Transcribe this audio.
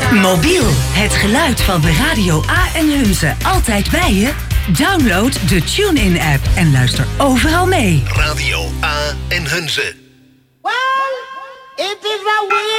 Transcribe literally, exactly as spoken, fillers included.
Mobiel, het geluid van de Radio A en Hunze altijd bij je? Download de TuneIn-app en luister overal mee. Radio A en Hunze. Well, it is my way.